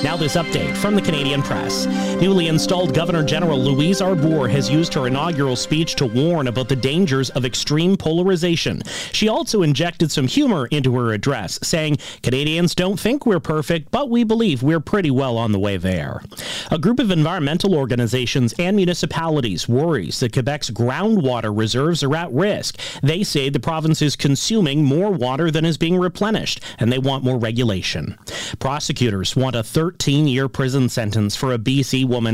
Now this update from the Canadian Press. Newly installed Governor General Louise Arbour has used her inaugural speech to warn about the dangers of extreme polarization. She also injected some humor into her address, saying, "Canadians don't think we're perfect, but we believe we're pretty well on the way there." A group of environmental organizations and municipalities worries that Quebec's groundwater reserves are at risk. They say the province is consuming more water than is being replenished, and they want more regulation. Prosecutors want a 13-year prison sentence for a BC woman